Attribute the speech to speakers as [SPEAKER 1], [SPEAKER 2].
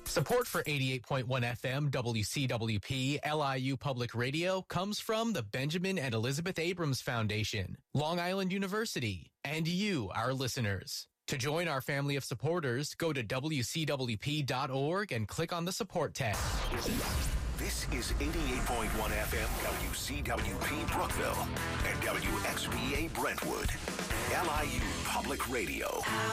[SPEAKER 1] Support for 88.1 FM WCWP LIU Public Radio comes from the Benjamin and Elizabeth Abrams Foundation, Long Island University, and you, our listeners. To join our family of supporters, go to WCWP.org and click on the support tab.
[SPEAKER 2] This is 88.1 FM WCWP Brookville and WXVA Brentwood, LIU Public Radio.